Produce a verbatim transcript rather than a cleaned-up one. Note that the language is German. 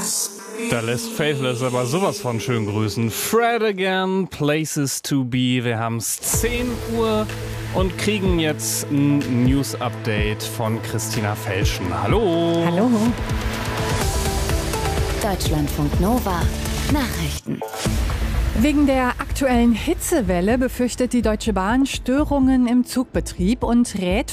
Da lässt Faithless aber sowas von schön grüßen. Fred again, Places to be. Wir haben es zehn Uhr und kriegen jetzt ein News-Update von Christina Felschen. Hallo. Hallo. Deutschlandfunk Nova. Nachrichten. Wegen der aktuellen Hitzewelle befürchtet die Deutsche Bahn Störungen im Zugbetrieb und rät